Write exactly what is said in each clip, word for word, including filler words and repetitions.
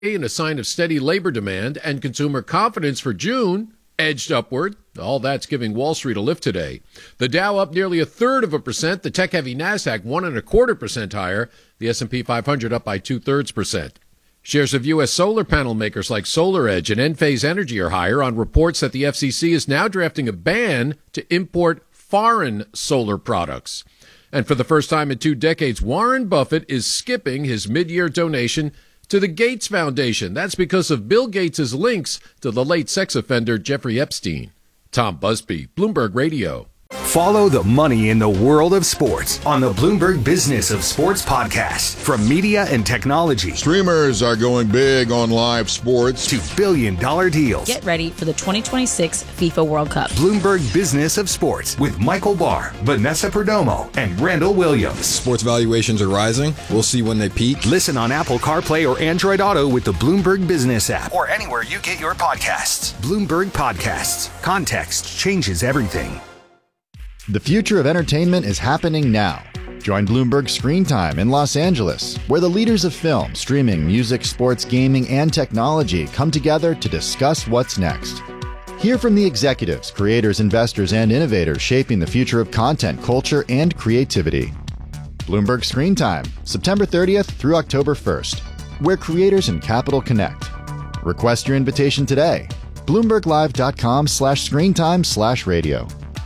in a sign of steady labor demand, and consumer confidence for June edged upward. All that's giving Wall Street a lift today. The Dow up nearly a third of a percent. The tech-heavy NASDAQ one and a quarter percent higher. The S and P five hundred up by two-thirds percent. Shares of U S solar panel makers like SolarEdge and Enphase Energy are higher on reports that the F C C is now drafting a ban to import foreign solar products. And for the first time in two decades, Warren Buffett is skipping his mid-year donation to the Gates Foundation. That's because of Bill Gates' links to the late sex offender Jeffrey Epstein. Tom Busby, Bloomberg Radio. Follow the money in the world of sports on the Bloomberg Business of Sports podcast. From media and technology. Streamers are going big on live sports. To billion dollar deals. Get ready for the twenty twenty-six FIFA World Cup. Bloomberg Business of Sports with Michael Barr, Vanessa Perdomo, and Randall Williams. Sports valuations are rising. We'll see when they peak. Listen on Apple CarPlay or Android Auto with the Bloomberg Business app. Or anywhere you get your podcasts. Bloomberg Podcasts. Context changes everything. The future of entertainment is happening now. Join Bloomberg Screen Time in Los Angeles, where the leaders of film, streaming, music, sports, gaming, and technology come together to discuss what's next. Hear from the executives, creators, investors, and innovators shaping the future of content, culture, and creativity. Bloomberg Screen Time, September thirtieth through October first, where creators and capital connect. Request your invitation today. BloombergLive.com slash screentime slash radio.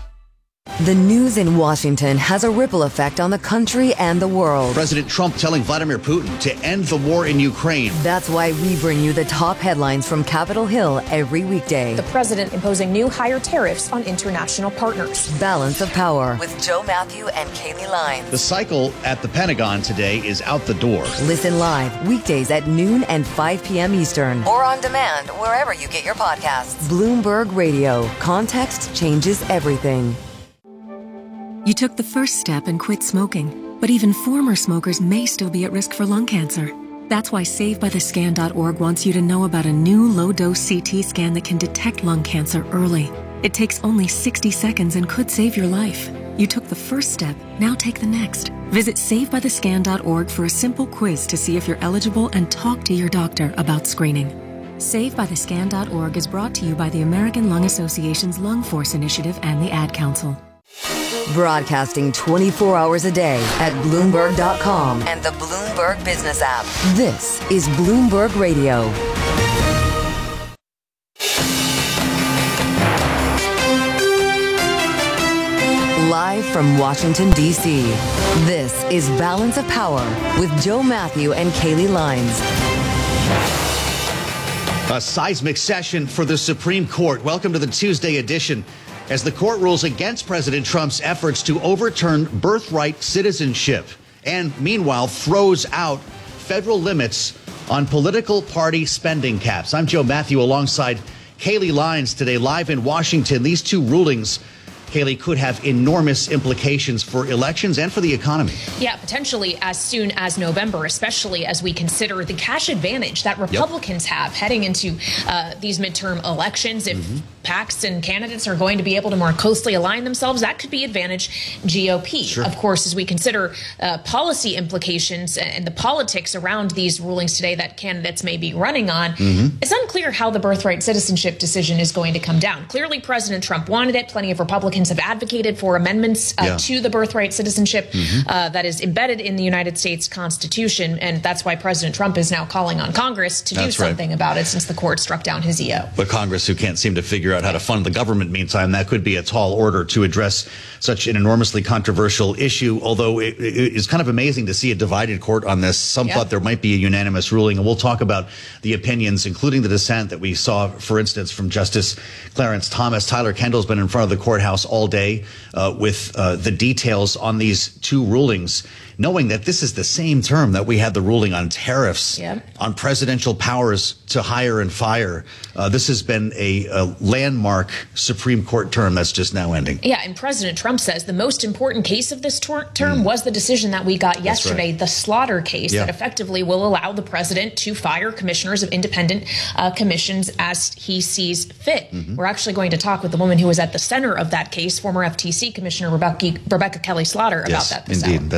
The news in Washington has a ripple effect on the country and the world. President Trump telling Vladimir Putin to end the war in Ukraine. That's why we bring you the top headlines from Capitol Hill every weekday. The president imposing new higher tariffs on international partners. Balance of Power with Joe Matthew and Kaylee Lyons. The cycle at the Pentagon today is out the door. Listen live weekdays at noon and five p.m. Eastern. Or on demand wherever you get your podcasts. Bloomberg Radio. Context changes everything. You took the first step and quit smoking, but even former smokers may still be at risk for lung cancer. That's why Save By The Scan dot org wants you to know about a new low-dose C T scan that can detect lung cancer early. It takes only sixty seconds and could save your life. You took the first step, now take the next. Visit Save By The Scan dot org for a simple quiz to see if you're eligible and talk to your doctor about screening. Save By The Scan dot org is brought to you by the American Lung Association's Lung Force Initiative and the Ad Council. Broadcasting twenty-four hours a day at Bloomberg dot com and the Bloomberg Business app. This is Bloomberg Radio. Live from Washington, D C, this is Balance of Power with Joe Matthew and Kaylee Lyons. A seismic session for the Supreme Court. Welcome to the Tuesday edition. As the court rules against President Trump's efforts to overturn birthright citizenship and, meanwhile, throws out federal limits on political party spending caps. I'm Joe Matthew alongside Kaylee Lyons today, live in Washington. These two rulings, Kaylee, could have enormous implications for elections and for the economy. Yeah, potentially as soon as November, especially as we consider the cash advantage that Republicans yep. have heading into uh, these midterm elections. If mm-hmm. PACs and candidates are going to be able to more closely align themselves, that could be advantage G O P. Sure. Of course, as we consider uh, policy implications and the politics around these rulings today that candidates may be running on, mm-hmm. it's unclear how the birthright citizenship decision is going to come down. Clearly, President Trump wanted it. Plenty of Republicans have advocated for amendments uh, yeah. to the birthright citizenship mm-hmm. uh, that is embedded in the United States Constitution. And that's why President Trump is now calling on Congress to that's do something right. about it since the court struck down his E O. But Congress, who can't seem to figure out how to fund the government, meantime, that could be a tall order to address such an enormously controversial issue. Although it, it is kind of amazing to see a divided court on this. Some yeah. thought there might be a unanimous ruling. And we'll talk about the opinions, including the dissent that we saw, for instance, from Justice Clarence Thomas. Tyler Kendall's been in front of the courthouse all day uh, with uh, the details on these two rulings, knowing that this is the same term that we had the ruling on tariffs, yeah. on presidential powers to hire and fire. Uh, this has been a, a landmark Supreme Court term that's just now ending. Yeah, and President Trump says the most important case of this ter- term mm. was the decision that we got yesterday, right. the Slaughter case, yeah. that effectively will allow the president to fire commissioners of independent uh, commissions as he sees fit. Mm-hmm. We're actually going to talk with the woman who was at the center of that case, former F T C Commissioner Rebecca, Rebecca Kelly Slaughter, yes, about that this indeed. hour. That's all coming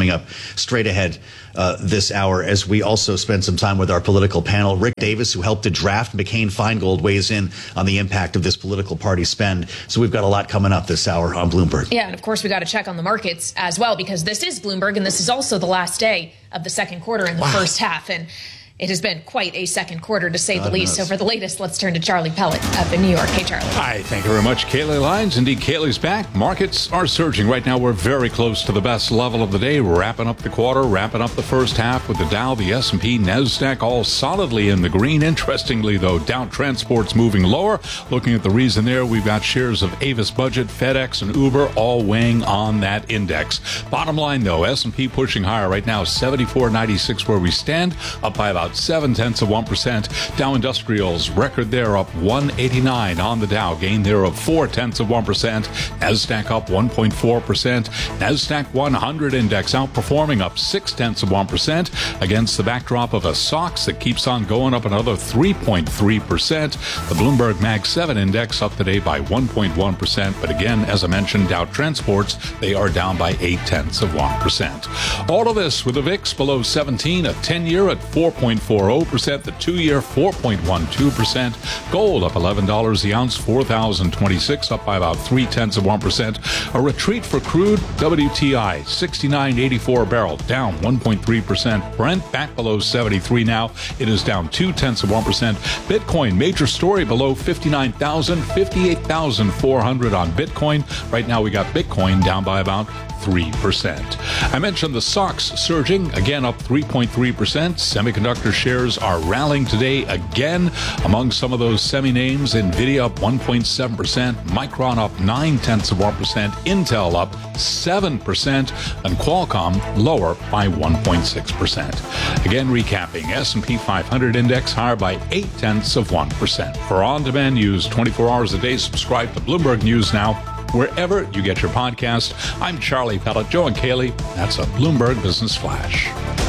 coming up straight ahead uh, this hour, as we also spend some time with our political panel. Rick Davis, who helped to draft McCain-Feingold, weighs in on the impact of this political party spend. So we've got a lot coming up this hour on Bloomberg. Yeah, and of course we got to check on the markets as well, because this is Bloomberg, and this is also the last day of the second quarter in the wow. first half. And it has been quite a second quarter, to say God the least. Knows. So for the latest, let's turn to Charlie Pellet up in New York. Hey, Charlie. Hi, thank you very much, Kaylee Lyons. Indeed, Kaylee's back. Markets are surging. Right now, we're very close to the best level of the day, wrapping up the quarter, wrapping up the first half with the Dow, the S and P, NASDAQ all solidly in the green. Interestingly, though, Dow Transport's moving lower. Looking at the reason there, we've got shares of Avis Budget, FedEx, and Uber all weighing on that index. Bottom line, though, S and P pushing higher right now, seventy-four ninety-six where we stand, up by about seven tenths of one percent. Dow Industrials record there up one eighty-nine on the Dow, gain there of four tenths of one percent. Nasdaq up one point four percent. Nasdaq one hundred index outperforming, up six tenths of one percent against the backdrop of a S O X that keeps on going, up another three point three percent. The Bloomberg Mag seven index up today by one point one percent, but again, as I mentioned, Dow Transports, they are down by eight tenths of one percent. All of this with the V I X below seventeen, a ten-year at four point four zero percent, the two-year four point one two percent. Gold up eleven dollars the ounce, four thousand twenty-six, up by about three tenths of one percent. A retreat for crude, W T I sixty-nine eighty-four a barrel, down one point three percent. Brent back below seventy-three now, it is down two tenths of one percent. Bitcoin, major story below fifty-nine thousand, fifty-eight thousand four hundred on Bitcoin. Right now we got Bitcoin down by about three percent. I mentioned the S O X surging, again up three point three percent. Semiconductor shares are rallying today again. Among some of those semi names, NVIDIA up one point seven percent, Micron up nine tenths of one percent, Intel up seven percent, and Qualcomm lower by one point six percent. Again, recapping, S and P five hundred index higher by eight tenths of one percent. For on-demand news twenty-four hours a day, subscribe to Bloomberg News Now, wherever you get your podcast. I'm Charlie Pellet. Joe and Kaylee, that's a Bloomberg Business Flash.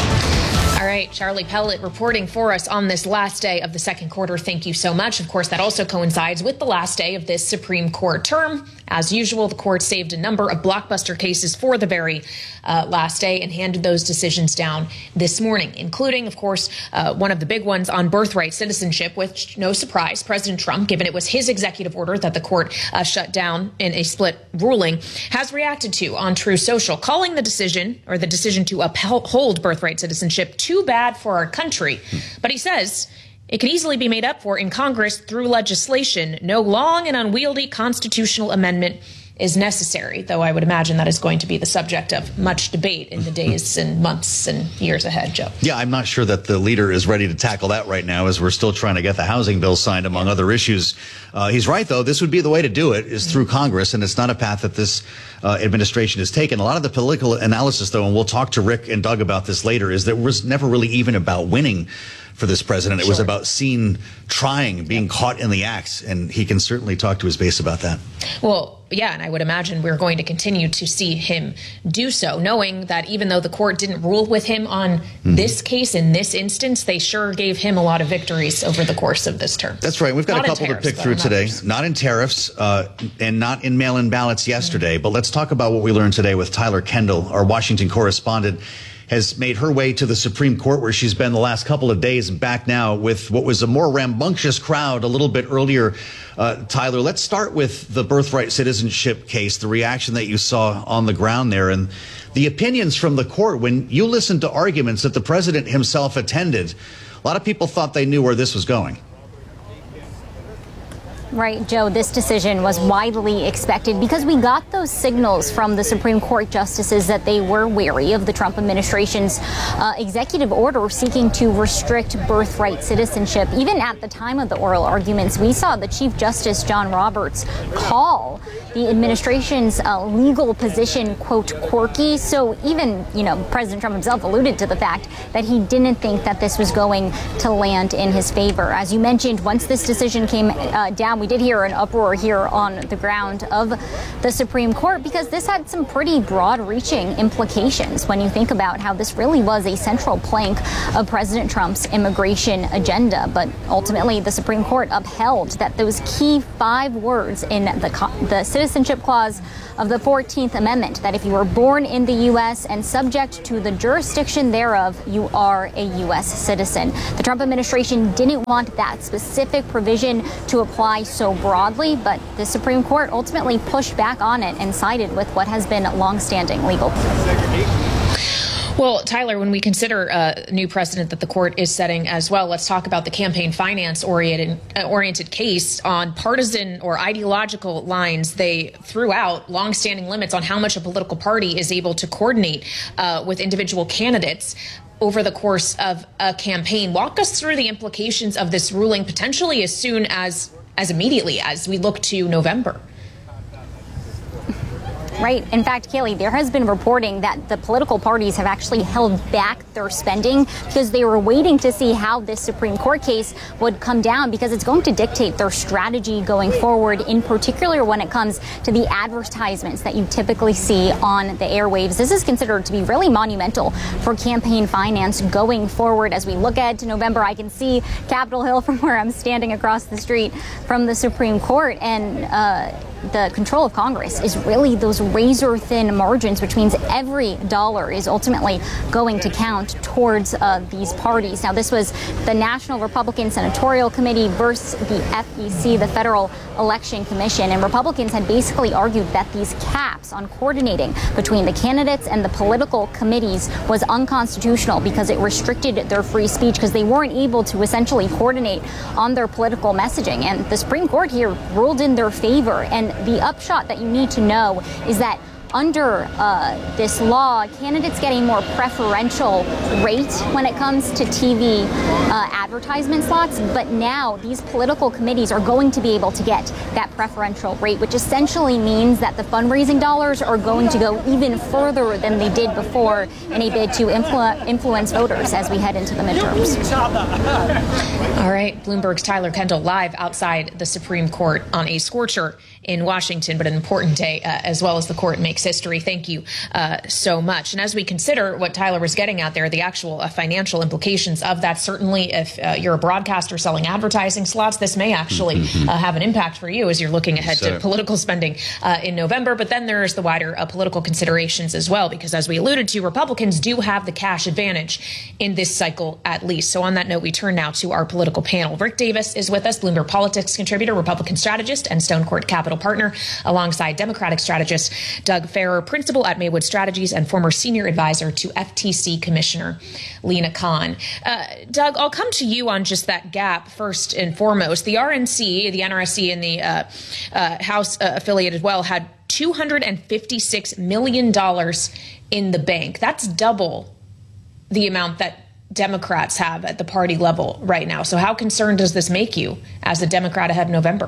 All right, Charlie Pellet reporting for us on this last day of the second quarter. Thank you so much. Of course, that also coincides with the last day of this Supreme Court term. As usual, the court saved a number of blockbuster cases for the very uh, last day and handed those decisions down this morning, including, of course, uh, one of the big ones on birthright citizenship, which, no surprise, President Trump, given it was his executive order that the court uh, shut down in a split ruling, has reacted to on Truth Social, calling the decision or the decision to uphold birthright citizenship too bad for our country. But he says it could easily be made up for in Congress through legislation. No long and unwieldy constitutional amendment is necessary, though I would imagine that is going to be the subject of much debate in the days and months and years ahead, Joe. Yeah, I'm not sure that the leader is ready to tackle that right now, as we're still trying to get the housing bill signed, among other issues. Uh, he's right, though. This would be the way to do it, is through Congress, and it's not a path that this uh, administration has taken. A lot of the political analysis, though, and we'll talk to Rick and Doug about this later, is that it was never really even about winning for this president. It sure. was about seen trying, being caught in the act, and he can certainly talk to his base about that. Well, yeah, and I would imagine we're going to continue to see him do so, knowing that even though the court didn't rule with him on mm-hmm. this case in this instance, they sure gave him a lot of victories over the course of this term. That's right. We've got not a couple tariffs, to pick through today. Others. Not in tariffs uh, and not in mail-in ballots yesterday, mm-hmm. but let's talk about what we learned today with Tyler Kendall, our Washington correspondent. Has made her way to the Supreme Court, where she's been the last couple of days, and back now with what was a more rambunctious crowd a little bit earlier. Uh, Tyler, let's start with the birthright citizenship case, the reaction that you saw on the ground there, and the opinions from the court. When you listened to arguments that the president himself attended, a lot of people thought they knew where this was going. Right, Joe, this decision was widely expected because we got those signals from the Supreme Court justices that they were wary of the Trump administration's uh, executive order seeking to restrict birthright citizenship. Even at the time of the oral arguments, we saw the Chief Justice John Roberts call the administration's uh, legal position, quote, quirky. So even, you know, President Trump himself alluded to the fact that he didn't think that this was going to land in his favor. As you mentioned, once this decision came uh, down, we did hear an uproar here on the ground of the Supreme Court because this had some pretty broad-reaching implications when you think about how this really was a central plank of President Trump's immigration agenda. But ultimately, the Supreme Court upheld that those key five words in the, the Citizenship Clause of the fourteenth Amendment, that if you were born in the U S and subject to the jurisdiction thereof, you are a U S citizen. The Trump administration didn't want that specific provision to apply so broadly, but the Supreme Court ultimately pushed back on it and sided with what has been longstanding legal. Well, Tyler, when we consider a new precedent that the court is setting as well, let's talk about the campaign finance oriented, uh, oriented case. On partisan or ideological lines, they threw out longstanding limits on how much a political party is able to coordinate uh, with individual candidates over the course of a campaign. Walk us through the implications of this ruling, potentially as soon as, as immediately as we look to November. Right. In fact, Kaylee, there has been reporting that the political parties have actually held back their spending because they were waiting to see how this Supreme Court case would come down, because it's going to dictate their strategy going forward, in particular when it comes to the advertisements that you typically see on the airwaves. This is considered to be really monumental for campaign finance going forward. As we look ahead to November, I can see Capitol Hill from where I'm standing across the street from the Supreme Court, and uh, the control of Congress is really those razor thin margins, which means every dollar is ultimately going to count towards uh, these parties. Now, this was the National Republican Senatorial Committee versus the F E C, the Federal Election Commission, and Republicans had basically argued that these caps on coordinating between the candidates and the political committees was unconstitutional because it restricted their free speech, because they weren't able to essentially coordinate on their political messaging. And the Supreme Court here ruled in their favor. And the upshot that you need to know is that under uh, this law, candidates get a more preferential rate when it comes to T V uh, advertisement slots. But now these political committees are going to be able to get that preferential rate, which essentially means that the fundraising dollars are going to go even further than they did before in a bid to influ- influence voters as we head into the midterms. All right, Bloomberg's Tyler Kendall live outside the Supreme Court on a scorcher in Washington, but an important day uh, as well as the court makes history. Thank you uh, so much. And as we consider what Tyler was getting at there, the actual uh, financial implications of that, certainly if uh, you're a broadcaster selling advertising slots, this may actually mm-hmm. uh, have an impact for you as you're looking ahead so. to political spending uh, in November. But then there's the wider uh, political considerations as well, because as we alluded to, Republicans do have the cash advantage in this cycle at least. So on that note, we turn now to our political panel. Rick Davis is with us, Bloomberg Politics contributor, Republican strategist, and Stone Court Capital partner, alongside Democratic strategist Doug Farrer, principal at Maywood Strategies and former senior advisor to F T C Commissioner Lina Khan. Uh, Doug, I'll come to you on just that gap first and foremost. The R N C, the N R S C, and the uh, uh, House uh, affiliate as well had two hundred fifty-six million dollars in the bank. That's double the amount that Democrats have at the party level right now. So how concerned does this make you as a Democrat ahead of November?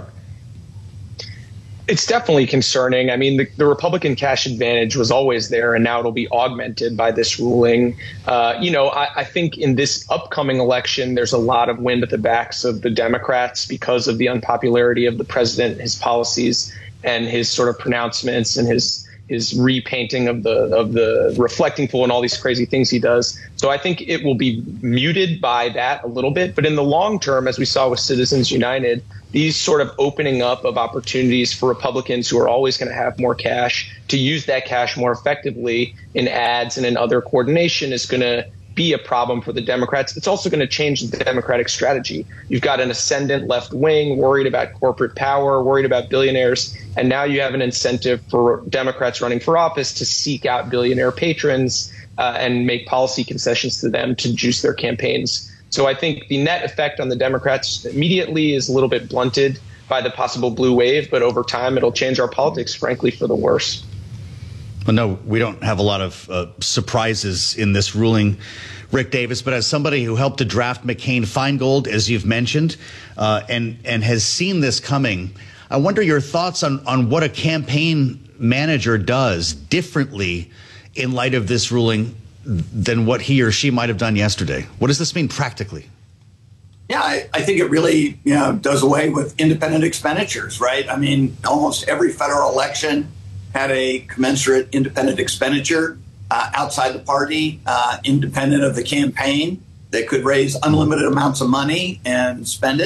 It's definitely concerning. I mean, the, the Republican cash advantage was always there, and now it'll be augmented by this ruling. Uh, you know, I, I think in this upcoming election, there's a lot of wind at the backs of the Democrats because of the unpopularity of the president, his policies, and his sort of pronouncements and his his repainting of the of the reflecting pool and all these crazy things he does. So I think it will be muted by that a little bit. But in the long term, as we saw with Citizens United, these sort of opening up of opportunities for Republicans who are always going to have more cash to use that cash more effectively in ads and in other coordination is going to be a problem for the Democrats. It's also going to change the Democratic strategy. You've got an ascendant left wing worried about corporate power, worried about billionaires, and now you have an incentive for Democrats running for office to seek out billionaire patrons uh, and make policy concessions to them to juice their campaigns. So I think the net effect on the Democrats immediately is a little bit blunted by the possible blue wave, but over time it'll change our politics, frankly, for the worse. Well, no, we don't have a lot of uh, surprises in this ruling, Rick Davis, but as somebody who helped to draft McCain-Feingold, as you've mentioned, uh, and, and has seen this coming, I wonder your thoughts on, on what a campaign manager does differently in light of this ruling than what he or she might have done yesterday. What does this mean practically? Yeah, I, I think it really, you know, does away with independent expenditures, right? I mean, almost every federal election had a commensurate independent expenditure uh, outside the party, uh, independent of the campaign, that could raise unlimited amounts of money and spend it.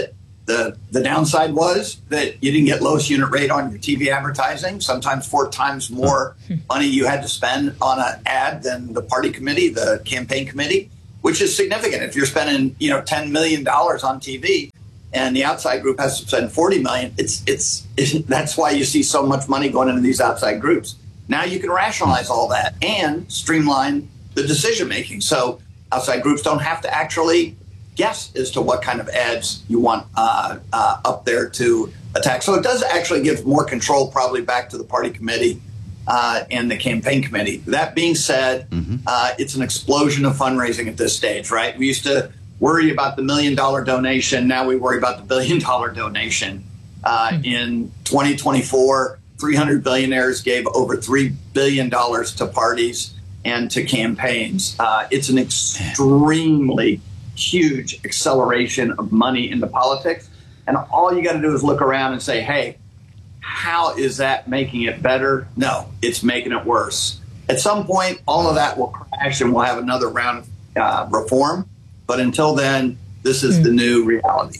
The the downside was that you didn't get lowest unit rate on your T V advertising. Sometimes four times more money you had to spend on an ad than the party committee, the campaign committee, which is significant. If you're spending, you know, ten million dollars on T V and the outside group has to spend forty million dollars, it's, it's, it, that's why you see so much money going into these outside groups. Now you can rationalize all that and streamline the decision making. So outside groups don't have to actually guess as to what kind of ads you want uh, uh, up there to attack. So it does actually give more control probably back to the party committee uh, and the campaign committee. That being said, mm-hmm. uh, it's an explosion of fundraising at this stage, right? We used to worry about the million dollar donation. Now we worry about the billion dollar donation. Uh, mm-hmm. In twenty twenty-four, three hundred billionaires gave over three billion dollars to parties and to campaigns. Uh, it's an extremely huge acceleration of money into politics. And all you got to do is look around and say, hey, how is that making it better? No, it's making it worse. At some point, all of that will crash and we'll have another round of uh, reform. But until then, this is mm. the new reality.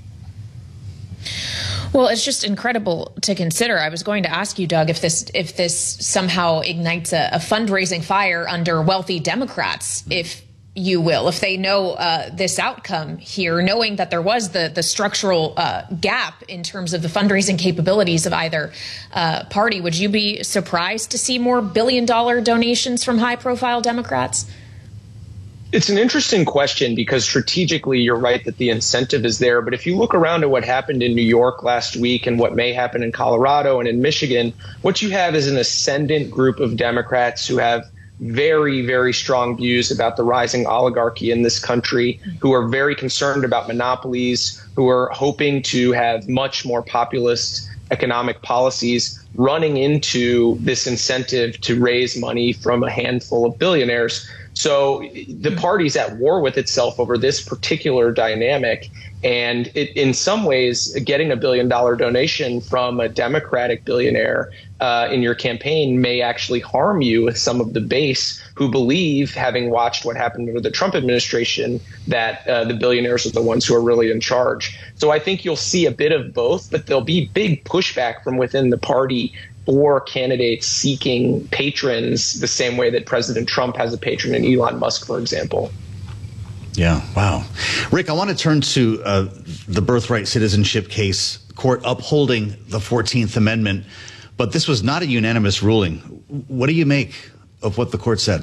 Well, it's just incredible to consider. I was going to ask you, Doug, if this if this somehow ignites a, a fundraising fire under wealthy Democrats, if you will, if they know uh, this outcome here, knowing that there was the the structural uh, gap in terms of the fundraising capabilities of either uh, party, would you be surprised to see more billion dollar donations from high profile Democrats? It's an interesting question because strategically you're right that the incentive is there. But if you look around at what happened in New York last week and what may happen in Colorado and in Michigan, what you have is an ascendant group of Democrats who have very, very strong views about the rising oligarchy in this country, who are very concerned about monopolies, who are hoping to have much more populist economic policies, running into this incentive to raise money from a handful of billionaires. So the party's at war with itself over this particular dynamic. And it, in some ways, getting a billion dollar donation from a Democratic billionaire uh, in your campaign may actually harm you with some of the base who believe, having watched what happened under the Trump administration, that uh, the billionaires are the ones who are really in charge. So I think you'll see a bit of both, but there'll be big pushback from within the party for candidates seeking patrons the same way that President Trump has a patron in Elon Musk, for example. Yeah. Wow. Rick, I want to turn to uh, the birthright citizenship case, court upholding the fourteenth Amendment. But this was not a unanimous ruling. What do you make of what the court said?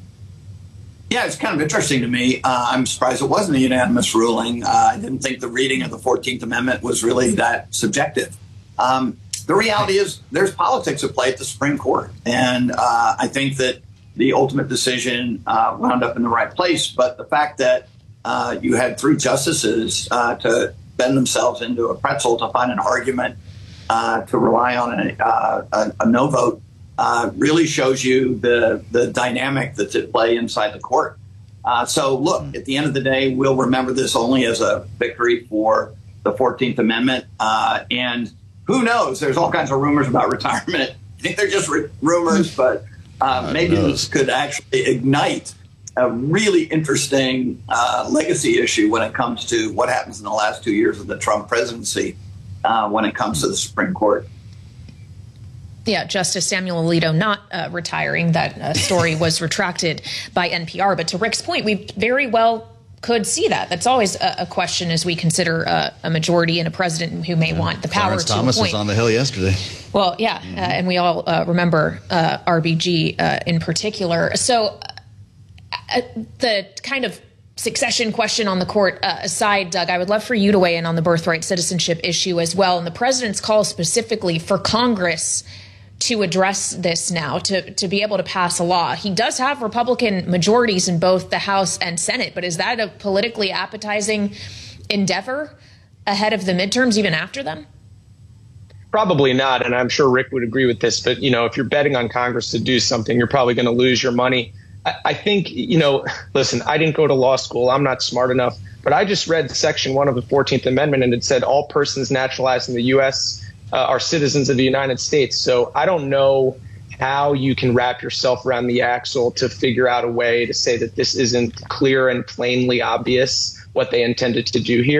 Yeah, it's kind of interesting to me. Uh, I'm surprised it wasn't a unanimous ruling. Uh, I didn't think the reading of the fourteenth Amendment was really that subjective. Um, the reality is there's politics at play at the Supreme Court. And uh, I think that the ultimate decision uh, wound up in the right place. But the fact that uh, you had three justices uh, to bend themselves into a pretzel to find an argument uh, to rely on a, uh, a, a no vote uh, really shows you the, the dynamic that's at play inside the court. Uh, so, look, at the end of the day, we'll remember this only as a victory for the fourteenth Amendment. Uh, and who knows? There's all kinds of rumors about retirement. I think they're just r- rumors, but Uh, maybe this could actually ignite a really interesting uh, legacy issue when it comes to what happens in the last two years of the Trump presidency uh, when it comes to the Supreme Court. Yeah, Justice Samuel Alito not uh, retiring. That uh, story was retracted by N P R. But to Rick's point, we very well could see that. That's always a, a question as we consider uh, a majority and a president who may yeah. want the power Clarence to Thomas appoint. was on the Hill yesterday. Well, yeah, mm-hmm. uh, and we all uh, remember uh, R B G uh, in particular. So uh, the kind of succession question on the court uh, aside, Doug, I would love for you to weigh in on the birthright citizenship issue as well. And the president's call specifically for Congress to address this now, to, to be able to pass a law. He does have Republican majorities in both the House and Senate, but is that a politically appetizing endeavor ahead of the midterms, even after them? Probably not, and I'm sure Rick would agree with this, but, you know, if you're betting on Congress to do something, you're probably going to lose your money. I, I think, you know, listen, I didn't go to law school. I'm not smart enough, but I just read Section one of the fourteenth Amendment, and it said all persons naturalized in the U S Uh, are citizens of the United States. So I don't know how you can wrap yourself around the axle to figure out a way to say that this isn't clear and plainly obvious what they intended to do here.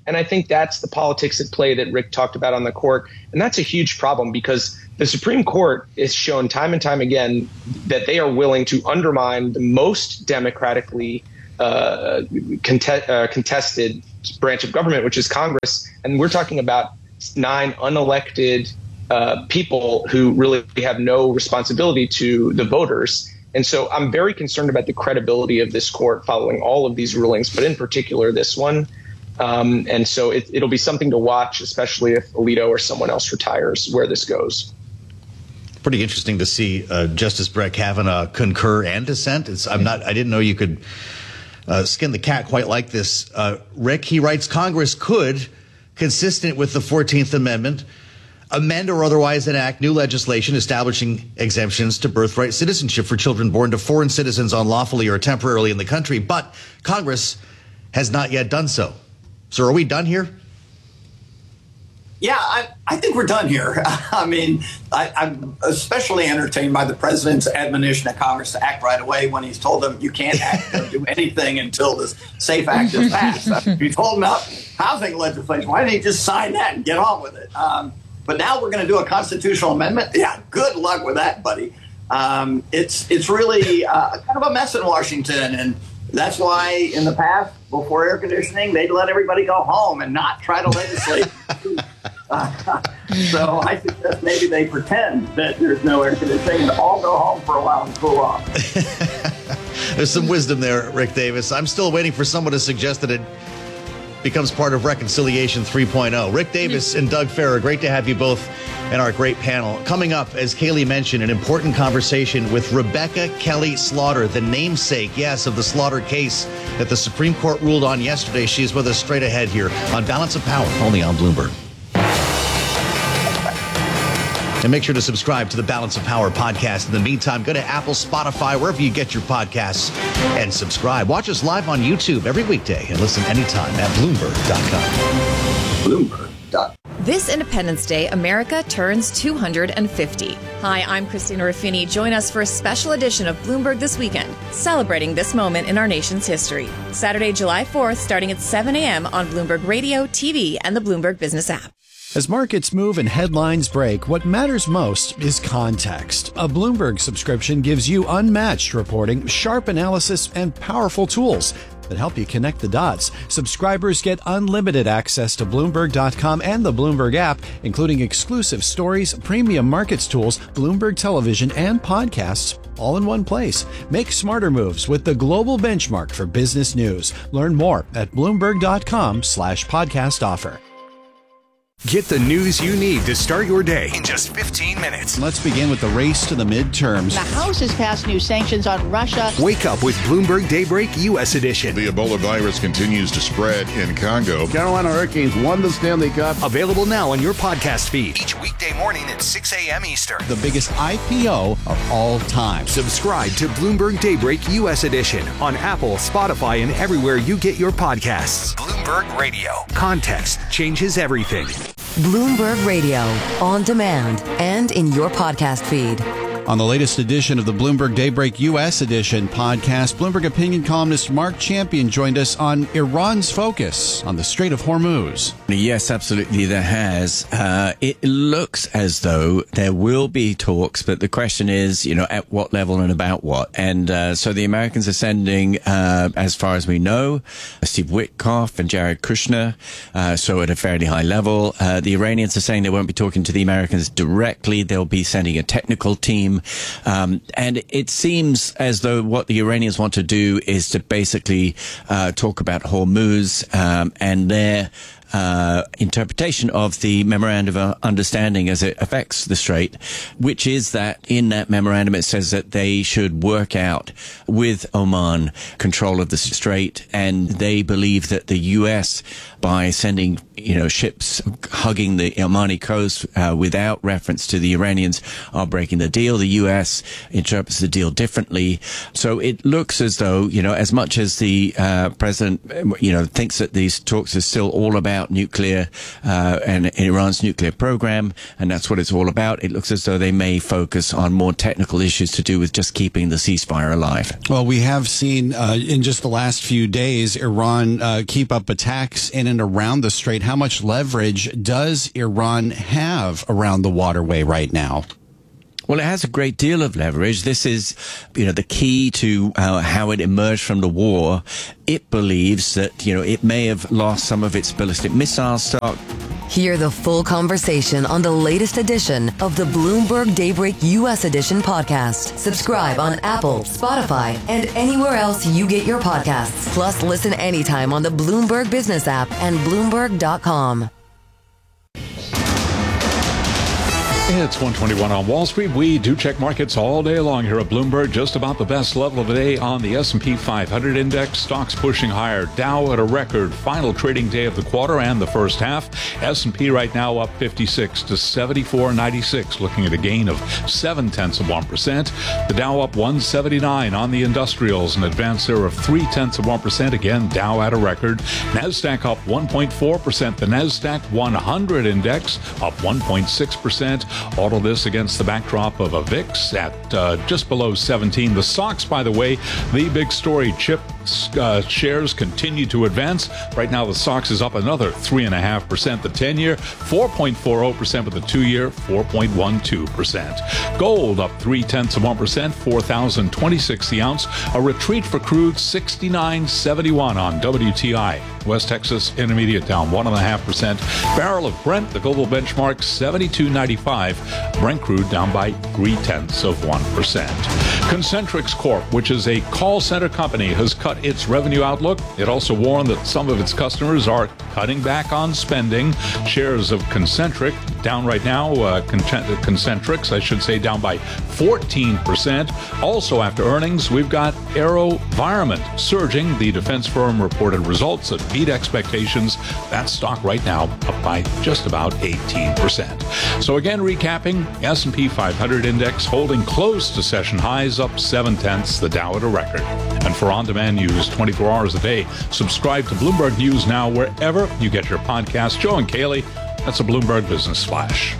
And I think that's the politics at play that Rick talked about on the court. And that's a huge problem because the Supreme Court has shown time and time again that they are willing to undermine the most democratically uh, contest, uh, contested branch of government, which is Congress. And we're talking about nine unelected uh, people who really have no responsibility to the voters. And so I'm very concerned about the credibility of this court following all of these rulings, but in particular this one. Um, and so it, it'll be something to watch, especially if Alito or someone else retires, where this goes. Pretty interesting to see uh, Justice Brett Kavanaugh concur and dissent. It's, I'm not. I didn't know you could uh, skin the cat quite like this. Uh, Rick, he writes, Congress could, consistent with the fourteenth Amendment, amend or otherwise enact new legislation establishing exemptions to birthright citizenship for children born to foreign citizens unlawfully or temporarily in the country. But Congress has not yet done so. So are we done here? Yeah, I, I think we're done here. I mean, I, I'm especially entertained by the president's admonition to Congress to act right away when he's told them you can't act or do anything until the SAFE Act is passed. He told them about housing legislation. Why didn't he just sign that and get on with it? Um, but now we're going to do a constitutional amendment. Yeah, good luck with that, buddy. Um, it's it's really uh, kind of a mess in Washington, and that's why in the past, before air conditioning, they'd let everybody go home and not try to legislate. uh, so I suggest maybe they pretend that there's no air conditioning and all go home for a while and cool off. There's some wisdom there, Rick Davis. I'm still waiting for someone to suggest that it becomes part of Reconciliation three point oh. Rick Davis and Doug Farrar, great to have you both in our great panel. Coming up, as Kayleigh mentioned, an important conversation with Rebecca Kelly Slaughter, the namesake, yes, of the Slaughter case that the Supreme Court ruled on yesterday. She is with us straight ahead here on Balance of Power, only on Bloomberg. And make sure to subscribe to the Balance of Power podcast. In the meantime, go to Apple, Spotify, wherever you get your podcasts, and subscribe. Watch us live on YouTube every weekday and listen anytime at Bloomberg dot com. Bloomberg dot com. This Independence Day, America turns two hundred fifty. Hi, I'm Christina Ruffini. Join us for a special edition of Bloomberg This Weekend, celebrating this moment in our nation's history. Saturday, July fourth, starting at seven a.m. on Bloomberg Radio, T V, and the Bloomberg Business app. As markets move and headlines break, what matters most is context. A Bloomberg subscription gives you unmatched reporting, sharp analysis, and powerful tools that help you connect the dots. Subscribers get unlimited access to Bloomberg dot com and the Bloomberg app, including exclusive stories, premium markets tools, Bloomberg television, and podcasts, all in one place. Make smarter moves with the global benchmark for business news. Learn more at Bloomberg dot com slash podcast offer. Get the news you need to start your day in just fifteen minutes. Let's begin with the race to the midterms. The House has passed new sanctions on Russia. Wake up with Bloomberg Daybreak U S edition. The Ebola virus continues to spread in Congo. Carolina Hurricanes won the Stanley Cup. Available now on your podcast feed. Each weekday morning at six a.m. Eastern. The biggest I P O of all time. Subscribe to Bloomberg Daybreak U S edition on Apple, Spotify, and everywhere you get your podcasts. Bloomberg Radio. Context changes everything. Bloomberg Radio, on demand and in your podcast feed. On the latest edition of the Bloomberg Daybreak U S edition podcast, Bloomberg opinion columnist Mark Champion joined us on Iran's focus on the Strait of Hormuz. Yes, absolutely, there has. Uh, it looks as though there will be talks, but the question is, you know, at what level and about what? And uh, so the Americans are sending, uh, as far as we know, Steve Witkoff and Jared Kushner, uh, so at a fairly high level. Uh, the Iranians are saying they won't be talking to the Americans directly. They'll be sending a technical team. Um, and it seems as though what the Iranians want to do is to basically uh, talk about Hormuz um, and their Uh, interpretation of the memorandum of understanding as it affects the strait, which is that in that memorandum it says that they should work out with Oman control of the strait, and they believe that the U S, by sending, you know, ships hugging the Omani coast uh, without reference to the Iranians, are breaking the deal. The U S interprets the deal differently. So it looks as though, you know, as much as the uh, president, you know, thinks that these talks are still all about nuclear uh, and Iran's nuclear program, and that's what it's all about, it looks as though they may focus on more technical issues to do with just keeping the ceasefire alive. Well, we have seen uh, in just the last few days Iran uh, keep up attacks in and around the strait, how much leverage does Iran have around the waterway right now? Well, it has a great deal of leverage. This is, you know, the key to uh, how it emerged from the war. It believes that, you know, it may have lost some of its ballistic missile stock. Hear the full conversation on the latest edition of the Bloomberg Daybreak U S Edition podcast. Subscribe on Apple, Spotify, and anywhere else you get your podcasts. Plus, listen anytime on the Bloomberg Business app and Bloomberg dot com. It's one twenty-one on Wall Street. We do check markets all day long here at Bloomberg. Just about the best level of the day on the S and P five hundred index. Stocks pushing higher. Dow at a record. Final trading day of the quarter and the first half. S and P right now up fifty-six to seventy-four ninety-six, looking at a gain of seven tenths of one percent. The Dow up one seventy-nine on the industrials, an advance there of three tenths of one percent. Again, Dow at a record. Nasdaq up one point four percent. The Nasdaq one hundred index up one point six percent. All of this against the backdrop of a V I X at uh, just below seventeen. The stocks, by the way, the big story, chip uh, shares continue to advance. Right now, the stocks is up another three point five percent. The ten-year, four point four zero percent, with the two-year, four point one two percent. Gold up three tenths of one percent, four thousand twenty-six the ounce. A retreat for crude, sixty-nine seventy-one on W T I. West Texas Intermediate down one point five percent. Barrel of Brent, the global benchmark, seventy-two ninety-five. Brent crude down by three tenths of one percent. Concentrix Corp, which is a call center company, has cut its revenue outlook. It also warned that some of its customers are cutting back on spending. Shares of Concentric down right now, uh, Concentrix, I should say, down by fourteen percent. Also after earnings, we've got AeroVironment surging. The defense firm reported results that beat expectations. That stock right now up by just about eighteen percent. So again, recapping, S and P five hundred index holding close to session highs, up seven tenths, the Dow at a record. And for on-demand news twenty-four hours a day, subscribe to Bloomberg News Now wherever you get your podcast. Joe and Kaylee, that's a Bloomberg Business Flash.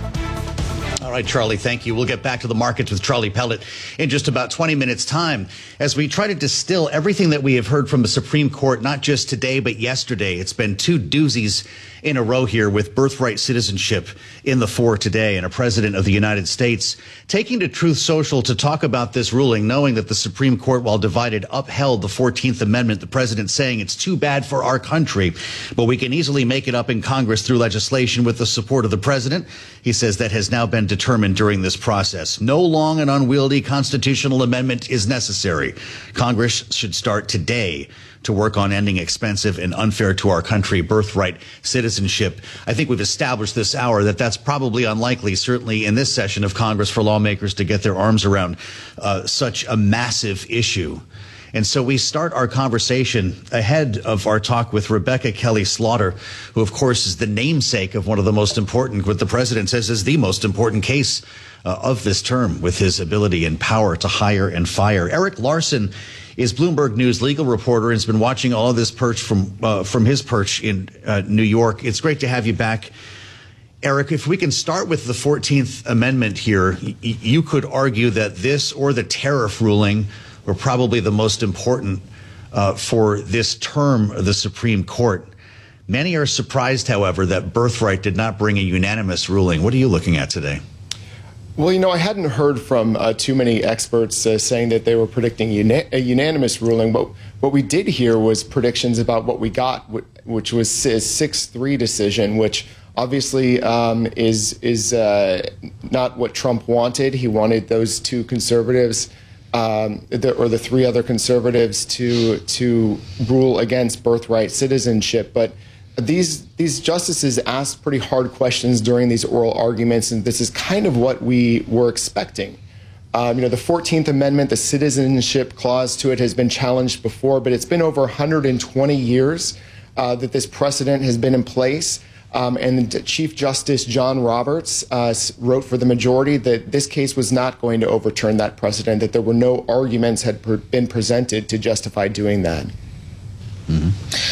All right, Charlie, thank you. We'll get back to the markets with Charlie Pellet in just about twenty minutes' time as we try to distill everything that we have heard from the Supreme Court, not just today, but yesterday. It's been two doozies in a row here with birthright citizenship in the fore today, and a president of the United States taking to Truth Social to talk about this ruling, knowing that the Supreme Court, while divided, upheld the fourteenth Amendment. The president saying it's too bad for our country, but we can easily make it up in Congress through legislation with the support of the president. He says that has now been determined during this process. No long and unwieldy constitutional amendment is necessary. Congress should start today to work on ending expensive and unfair to our country birthright citizenship. I think we've established this hour that that's probably unlikely, certainly in this session of Congress, for lawmakers to get their arms around uh, such a massive issue. And so we start our conversation ahead of our talk with Rebecca Kelly Slaughter, who, of course, is the namesake of one of the most important, what the president says is the most important case uh, of this term, with his ability and power to hire and fire. Eric Larson is Bloomberg News legal reporter and has been watching all of this perch from uh, from his perch in uh, New York. It's great to have you back. Eric, if we can start with the fourteenth Amendment here, y- you could argue that this or the tariff ruling were probably the most important uh, for this term of the Supreme Court. Many are surprised, however, that birthright did not bring a unanimous ruling. What are you looking at today? Well, you know, I hadn't heard from uh, too many experts uh, saying that they were predicting uni- a unanimous ruling. But what we did hear was predictions about what we got, which was a six three decision, which obviously um, is is uh, not what Trump wanted. He wanted those two conservatives um, the, or the three other conservatives to to rule against birthright citizenship. But These these justices asked pretty hard questions during these oral arguments, and this is kind of what we were expecting. Um, you know, the fourteenth Amendment, the citizenship clause to it has been challenged before, but it's been over one hundred twenty years uh, that this precedent has been in place. Um, and Chief Justice John Roberts uh, wrote for the majority that this case was not going to overturn that precedent, that there were no arguments had per- been presented to justify doing that. Mm-hmm.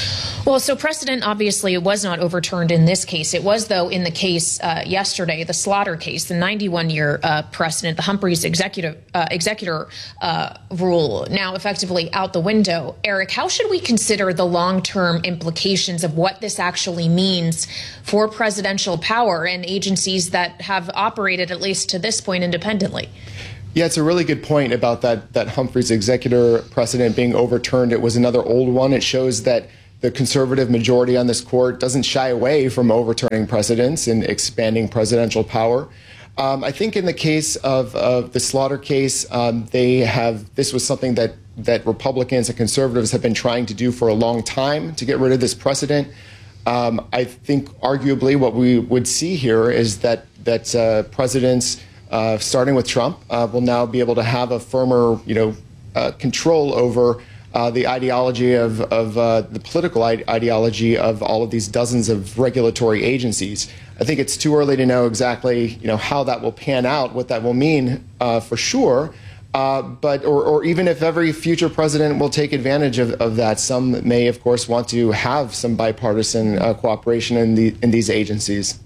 Well, so precedent obviously was not overturned in this case. It was, though, in the case uh, yesterday, the Slaughter case, the ninety-one year uh, precedent, the Humphreys executive uh, executor uh, rule, now effectively out the window. Eric, how should we consider the long-term implications of what this actually means for presidential power and agencies that have operated, at least to this point, independently? Yeah, it's a really good point about that, that Humphreys executor precedent being overturned. It was another old one. It shows that the conservative majority on this court doesn't shy away from overturning precedents and expanding presidential power. Um, I think in the case of, of the Slaughter case, um, they have this was something that, that Republicans and conservatives have been trying to do for a long time to get rid of this precedent. Um, I think arguably what we would see here is that, that uh, presidents Uh, starting with Trump, uh, will now be able to have a firmer, you know, uh, control over uh, the ideology of, of uh, the political ide- ideology of all of these dozens of regulatory agencies. I think it's too early to know exactly, you know, how that will pan out, what that will mean uh, for sure. Uh, but or, or even if every future president will take advantage of, of that, some may, of course, want to have some bipartisan uh, cooperation in the in these agencies.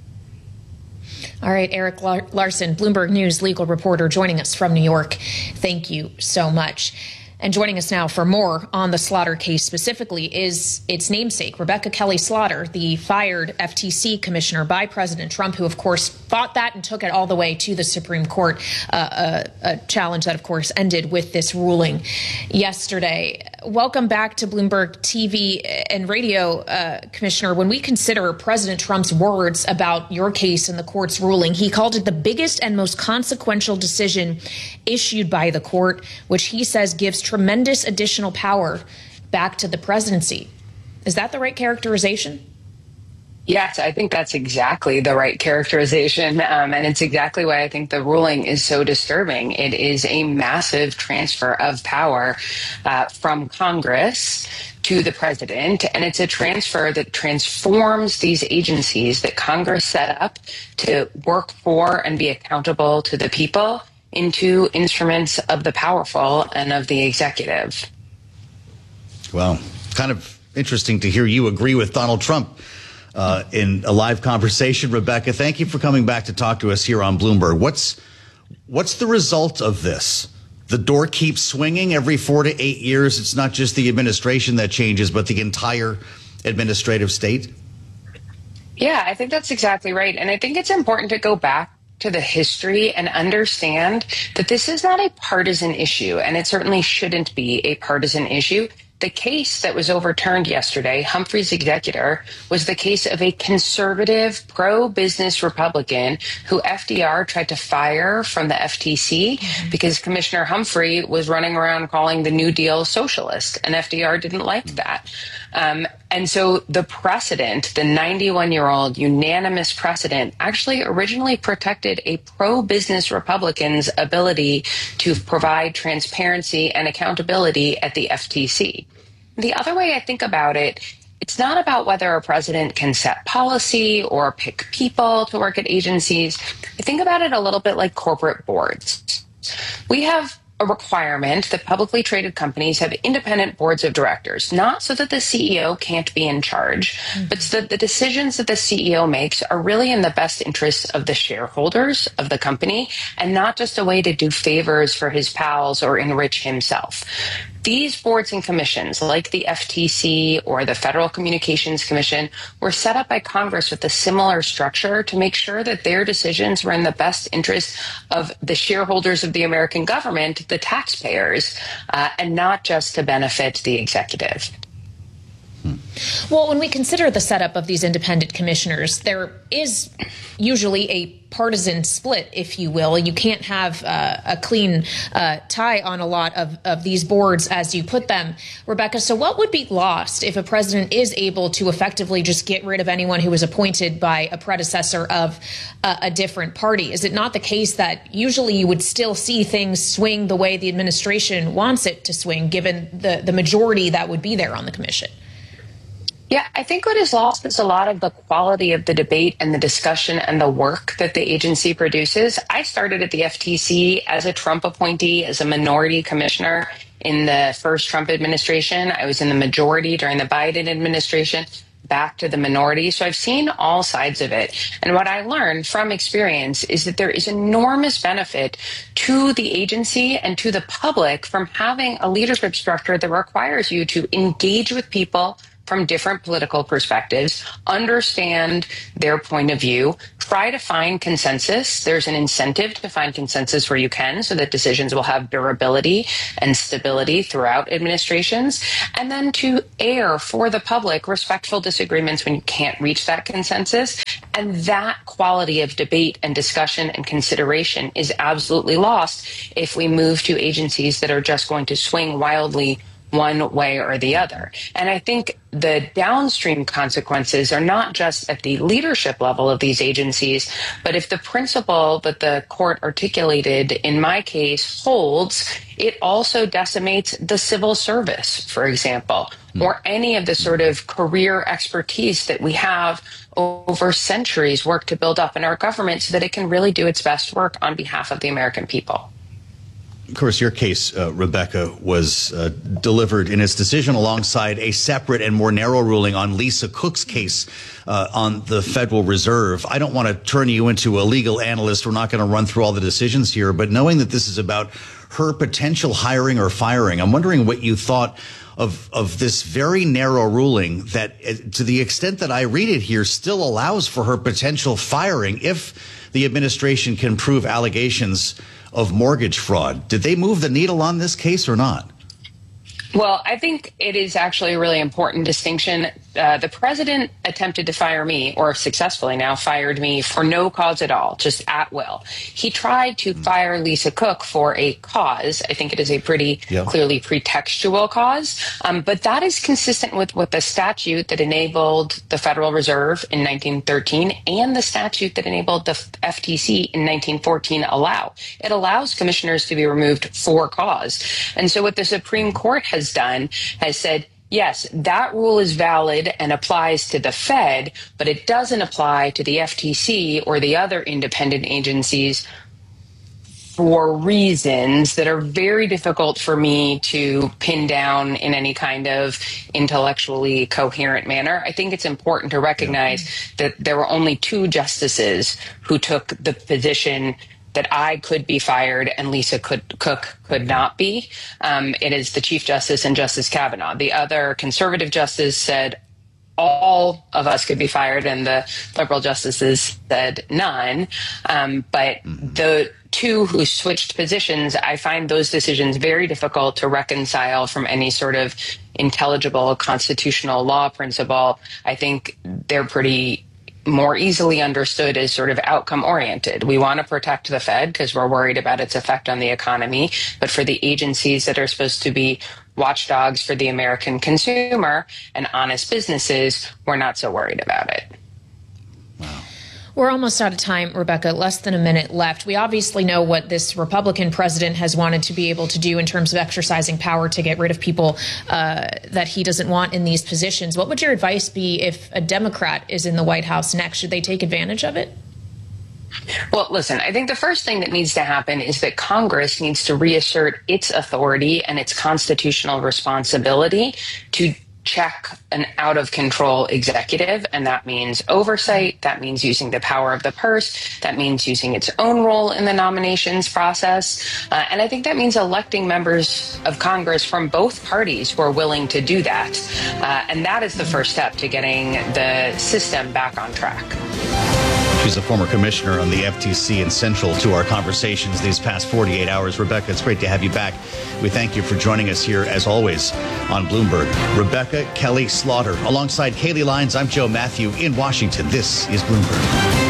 All right, Eric Larson, Bloomberg News legal reporter, joining us from New York. Thank you so much. And joining us now for more on the Slaughter case specifically is its namesake, Rebecca Kelly Slaughter, the fired F T C commissioner by President Trump, who, of course, fought that and took it all the way to the Supreme Court, uh, a, a challenge that, of course, ended with this ruling yesterday. Welcome back to Bloomberg T V and radio, uh, Commissioner. When we consider President Trump's words about your case and the court's ruling, he called it the biggest and most consequential decision issued by the court, which he says gives tremendous additional power back to the presidency. Is that the right characterization? Yes, I think that's exactly the right characterization. Um, and it's exactly why I think the ruling is so disturbing. It is a massive transfer of power uh, from Congress to the president. And it's a transfer that transforms these agencies that Congress set up to work for and be accountable to the people into instruments of the powerful and of the executive. Well, kind of interesting to hear you agree with Donald Trump uh, in a live conversation. Rebecca, thank you for coming back to talk to us here on Bloomberg. What's what's the result of this? The door keeps swinging every four to eight years. It's not just the administration that changes, but the entire administrative state. Yeah, I think that's exactly right. And I think it's important to go back to the history and understand that this is not a partisan issue, and it certainly shouldn't be a partisan issue. The case that was overturned yesterday, Humphreys executor, was the case of a conservative, pro-business Republican who F D R tried to fire from the F T C because Commissioner Humphrey was running around calling the New Deal socialist, and F D R didn't like that. Um, and so the precedent, the ninety-one-year-old unanimous precedent, actually originally protected a pro-business Republican's ability to provide transparency and accountability at the F T C. The other way I think about it, it's not about whether a president can set policy or pick people to work at agencies. I think about it a little bit like corporate boards. We have a requirement that publicly traded companies have independent boards of directors, not so that the C E O can't be in charge, mm-hmm. but so that the decisions that the C E O makes are really in the best interests of the shareholders of the company and not just a way to do favors for his pals or enrich himself. These boards and commissions, like the F T C or the Federal Communications Commission, were set up by Congress with a similar structure to make sure that their decisions were in the best interest of the shareholders of the American government, the taxpayers, uh, and not just to benefit the executive. Well, when we consider the setup of these independent commissioners, there is usually a partisan split, if you will. You can't have uh, a clean uh, tie on a lot of, of these boards, as you put them, Rebecca. So what would be lost if a president is able to effectively just get rid of anyone who was appointed by a predecessor of uh, a different party? Is it not the case that usually you would still see things swing the way the administration wants it to swing, given the, the majority that would be there on the commission? Yeah, I think what is lost is a lot of the quality of the debate and the discussion and the work that the agency produces. I started at the F T C as a Trump appointee, as a minority commissioner in the first Trump administration. I was in the majority during the Biden administration, back to the minority. So I've seen all sides of it. And what I learned from experience is that there is enormous benefit to the agency and to the public from having a leadership structure that requires you to engage with people from different political perspectives, understand their point of view, try to find consensus. There's an incentive to find consensus where you can so that decisions will have durability and stability throughout administrations, and then to air for the public respectful disagreements when you can't reach that consensus. And that quality of debate and discussion and consideration is absolutely lost if we move to agencies that are just going to swing wildly one way or the other. And I think the downstream consequences are not just at the leadership level of these agencies, but if the principle that the court articulated in my case holds, it also decimates the civil service, for example, or any of the sort of career expertise that we have over centuries worked to build up in our government so that it can really do its best work on behalf of the American people. Of course, your case, uh, Rebecca, was uh, delivered in its decision alongside a separate and more narrow ruling on Lisa Cook's case uh, on the Federal Reserve. I don't want to turn you into a legal analyst. We're not going to run through all the decisions here. But knowing that this is about her potential hiring or firing, I'm wondering what you thought of of this very narrow ruling that, to the extent that I read it here, still allows for her potential firing if the administration can prove allegations of mortgage fraud. Did they move the needle on this case or not? Well, I think it is actually a really important distinction. Uh, the president attempted to fire me, or successfully now fired me, for no cause at all, just at will. He tried to fire Lisa Cook for a cause. I think it is a pretty yep. clearly pretextual cause. Um, but that is consistent with what the statute that enabled the Federal Reserve in nineteen thirteen and the statute that enabled the F T C in nineteen fourteen allow. It allows commissioners to be removed for cause. And so what the Supreme Court has done has said, yes, that rule is valid and applies to the Fed, but it doesn't apply to the F T C or the other independent agencies for reasons that are very difficult for me to pin down in any kind of intellectually coherent manner. I think it's important to recognize that there were only two justices who took the position that I could be fired and Lisa could, Cook could not be. Um, it is the Chief Justice and Justice Kavanaugh. The other conservative justice said all of us could be fired, and the liberal justices said none. Um, but the two who switched positions, I find those decisions very difficult to reconcile from any sort of intelligible constitutional law principle. I think they're pretty more easily understood as sort of outcome oriented. We want to protect the Fed because we're worried about its effect on the economy. But for the agencies that are supposed to be watchdogs for the American consumer and honest businesses, we're not so worried about it. We're almost out of time, Rebecca, less than a minute left. We obviously know what this Republican president has wanted to be able to do in terms of exercising power to get rid of people uh, that he doesn't want in these positions. What would your advice be if a Democrat is in the White House next? Should they take advantage of it? Well, listen, I think the first thing that needs to happen is that Congress needs to reassert its authority and its constitutional responsibility to check an out-of-control executive, and that means oversight, that means using the power of the purse, that means using its own role in the nominations process, uh, and I think that means electing members of Congress from both parties who are willing to do that, uh, and that is the first step to getting the system back on track. She's a former commissioner on the F T C and central to our conversations these past forty-eight hours. Rebecca, it's great to have you back. We thank you for joining us here, as always, on Bloomberg. Rebecca Kelly Slaughter. Alongside Kaylee Lyons, I'm Joe Matthew in Washington. This is Bloomberg.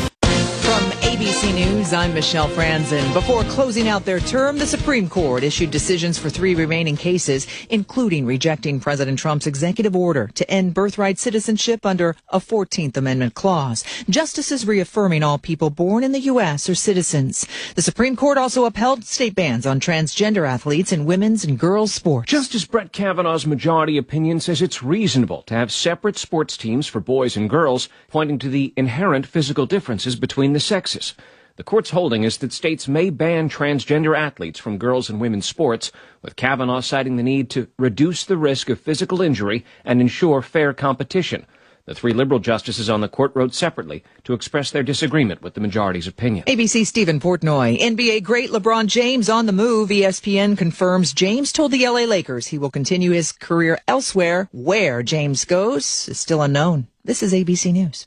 A B C News, I'm Michelle Franzen. Before closing out their term, the Supreme Court issued decisions for three remaining cases, including rejecting President Trump's executive order to end birthright citizenship under a fourteenth Amendment clause. Justices reaffirming all people born in the U S are citizens. The Supreme Court also upheld state bans on transgender athletes in women's and girls' sports. Justice Brett Kavanaugh's majority opinion says it's reasonable to have separate sports teams for boys and girls, pointing to the inherent physical differences between the sexes. The court's holding is that states may ban transgender athletes from girls' and women's sports, with Kavanaugh citing the need to reduce the risk of physical injury and ensure fair competition. The three liberal justices on the court wrote separately to express their disagreement with the majority's opinion. A B C's Stephen Portnoy. N B A great LeBron James on the move. E S P N confirms James told the L A Lakers he will continue his career elsewhere. Where James goes is still unknown. This is A B C News.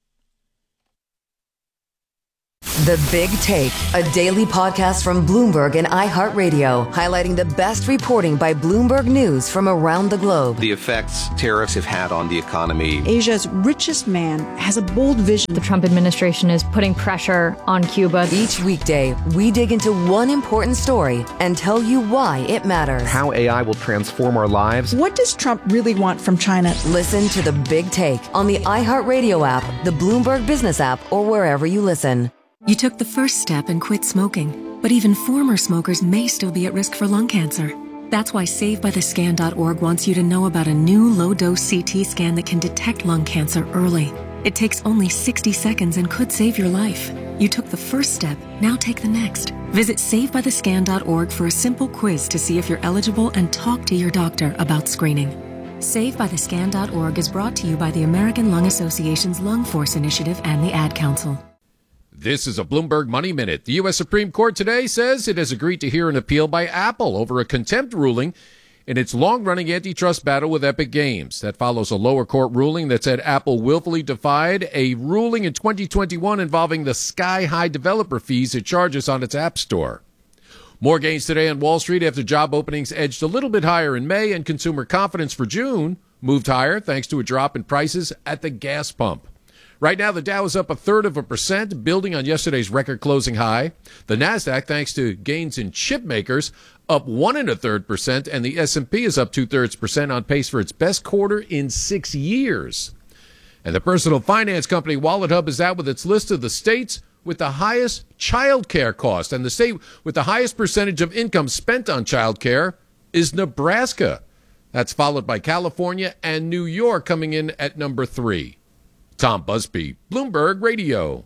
The Big Take, a daily podcast from Bloomberg and iHeartRadio, highlighting the best reporting by Bloomberg News from around the globe. The effects tariffs have had on the economy. Asia's richest man has a bold vision. The Trump administration is putting pressure on Cuba. Each weekday, we dig into one important story and tell you why it matters. How A I will transform our lives. What does Trump really want from China? Listen to The Big Take on the iHeartRadio app, the Bloomberg Business app, or wherever you listen. You took the first step and quit smoking, but even former smokers may still be at risk for lung cancer. That's why Save By The Scan dot org wants you to know about a new low-dose C T scan that can detect lung cancer early. It takes only sixty seconds and could save your life. You took the first step, now take the next. Visit Save By The Scan dot org for a simple quiz to see if you're eligible and talk to your doctor about screening. Save By The Scan dot org is brought to you by the American Lung Association's Lung Force Initiative and the Ad Council. This is a Bloomberg Money Minute. The U S Supreme Court today says it has agreed to hear an appeal by Apple over a contempt ruling in its long-running antitrust battle with Epic Games. That follows a lower court ruling that said Apple willfully defied a ruling in twenty twenty-one involving the sky-high developer fees it charges on its App Store. More gains today on Wall Street after job openings edged a little bit higher in May, and consumer confidence for June moved higher thanks to a drop in prices at the gas pump. Right now, the Dow is up a third of a percent, building on yesterday's record closing high. The Nasdaq, thanks to gains in chip makers, up one and a third percent, and the S and P is up two thirds percent on pace for its best quarter in six years. And the personal finance company WalletHub is out with its list of the states with the highest child care cost, and the state with the highest percentage of income spent on child care is Nebraska. That's followed by California and New York coming in at number three. Tom Busby, Bloomberg Radio.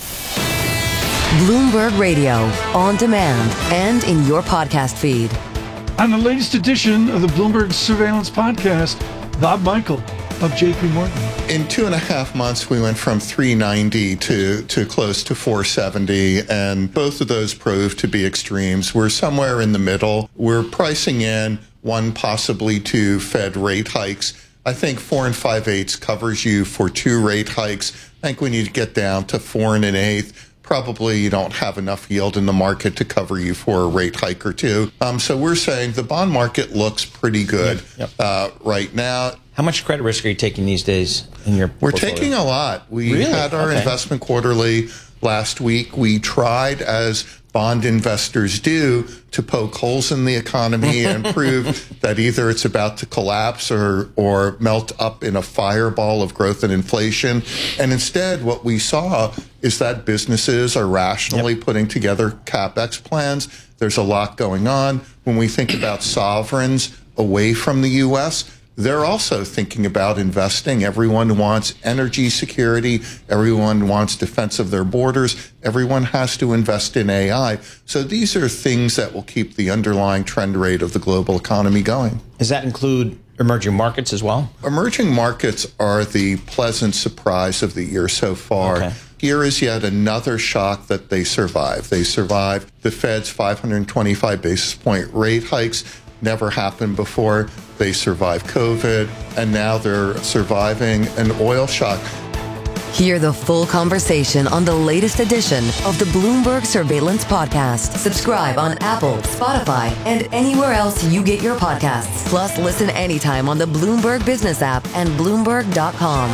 Bloomberg Radio, on demand and in your podcast feed. On the latest edition of the Bloomberg Surveillance Podcast, Bob Michael of J P Morgan. In two and a half months, we went from three ninety to, to close to four seventy, and both of those proved to be extremes. We're somewhere in the middle. We're pricing in one, possibly two Fed rate hikes. I think four and five eighths covers you for two rate hikes. I think we need to get down to four and an eighth. Probably you don't have enough yield in the market to cover you for a rate hike or two. Um, so we're saying the bond market looks pretty good yep, yep. Uh, right now. How much credit risk are you taking these days in your We're portfolio? taking a lot. We really? had our okay. investment quarterly last week. We tried, as bond investors do, to poke holes in the economy and prove that either it's about to collapse or or melt up in a fireball of growth and inflation. And instead, what we saw is that businesses are rationally yep. putting together CapEx plans. There's a lot going on. When we think about sovereigns away from the U S, they're also thinking about investing. Everyone wants energy security. Everyone wants defense of their borders. Everyone has to invest in A I. So these are things that will keep the underlying trend rate of the global economy going. Does that include emerging markets as well? Emerging markets are the pleasant surprise of the year so far. Okay. Here is yet another shock that they survived. They survived the Fed's five hundred twenty-five basis point rate hikes. Never happened before. They survived COVID, and now they're surviving an oil shock. Hear the full conversation on the latest edition of the Bloomberg Surveillance Podcast. Subscribe on Apple, Spotify, and anywhere else you get your podcasts. Plus, listen anytime on the Bloomberg Business app and Bloomberg dot com.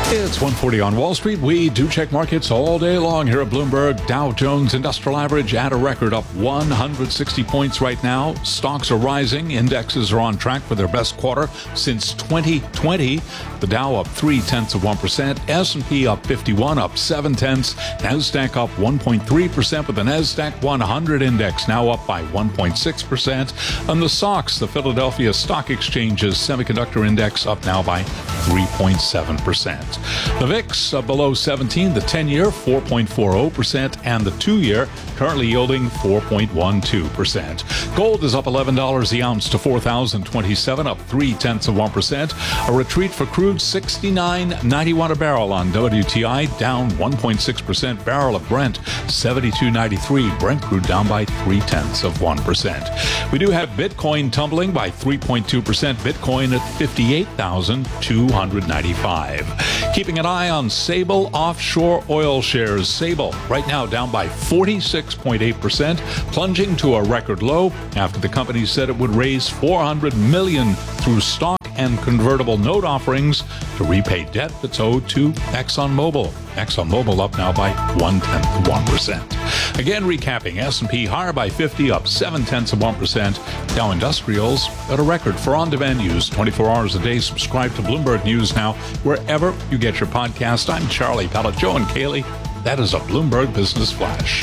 It's one forty on Wall Street. We do check markets all day long here at Bloomberg. Dow Jones Industrial Average at a record up one hundred sixty points right now. Stocks are rising. Indexes are on track for their best quarter since twenty twenty. The Dow up three tenths of one percent. S and P up fifty-one, up seven tenths. Nasdaq up one point three percent with the Nasdaq one hundred index now up by one point six percent. And the S O X, the Philadelphia Stock Exchange's semiconductor index, up now by three point seven percent. The V I X uh, below seventeen, the ten-year four point four zero percent, and the two-year currently yielding four point one two percent. Gold is up eleven dollars the ounce to four thousand twenty-seven, up three tenths of one percent. A retreat for crude sixty-nine ninety-one a barrel on W T I, down one point six percent. Barrel of Brent seventy-two ninety-three. Brent crude down by three tenths of one percent. We do have Bitcoin tumbling by three point two percent. Bitcoin at fifty-eight thousand two hundred ninety-five. Keeping an eye on Sable offshore oil shares. Sable right now down by forty-six point eight percent, plunging to a record low after the company said it would raise four hundred million dollars through stock and convertible note offerings to repay debt that's owed to ExxonMobil. ExxonMobil up now by one-tenth of one percent. Again, recapping, S and P higher by fifty, up seven-tenths of one percent. Dow Industrials at a record. For on-demand news twenty-four hours a day, subscribe to Bloomberg News now wherever you get your podcast. I'm Charlie Pellet. Joe and Kaylee, that is a Bloomberg Business Flash.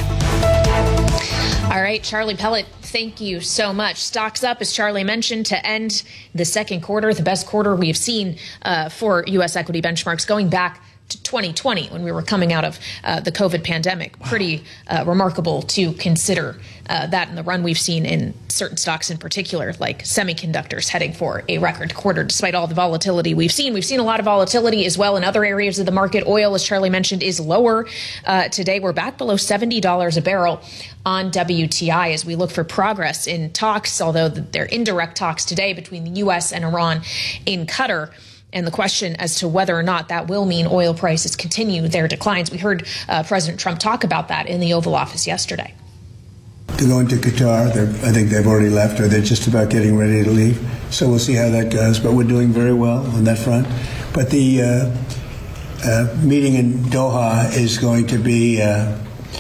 All right, Charlie Pellet, thank you so much. Stocks up, as Charlie mentioned, to end the second quarter, the best quarter we've seen uh, for U S equity benchmarks going back to twenty twenty when we were coming out of uh, the COVID pandemic. Wow. Pretty uh, remarkable to consider uh, that in the run we've seen in certain stocks in particular, like semiconductors heading for a record quarter despite all the volatility we've seen. We've seen a lot of volatility as well in other areas of the market. Oil, as Charlie mentioned, is lower uh, today. We're back below seventy dollars a barrel on W T I as we look for progress in talks, although they're indirect talks today between the U S and Iran in Qatar. And the question as to whether or not that will mean oil prices continue their declines. We heard uh, President Trump talk about that in the Oval Office yesterday. To go into Qatar, I think they've already left, or they're just about getting ready to leave. So we'll see how that goes. But we're doing very well on that front. But the uh, uh, meeting in Doha is going to be uh,